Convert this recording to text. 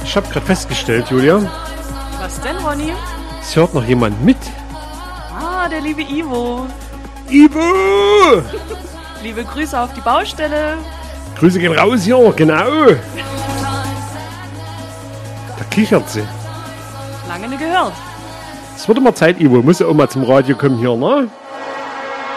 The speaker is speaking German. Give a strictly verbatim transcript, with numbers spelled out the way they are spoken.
Ich habe gerade festgestellt, Julia. Was denn, Ronny? Es hört noch jemand mit. Ah, der liebe Ivo. Ivo! Liebe Grüße auf die Baustelle. Grüße gehen raus hier, genau. Da kichert sie. Lange nicht gehört. Es wird immer Zeit, Ivo. Muss ja auch mal zum Radio kommen hier, ne?